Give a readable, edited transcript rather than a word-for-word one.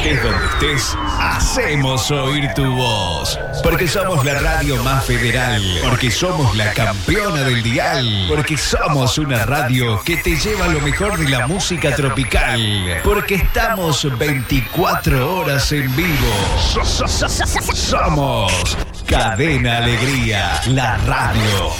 Estés donde estés, hacemos oír tu voz. Porque somos la radio más federal. Porque somos la campeona del dial. Porque somos una radio que te lleva lo mejor de la música tropical. Porque estamos 24 horas en vivo. Somos Cadena Alegría, la radio.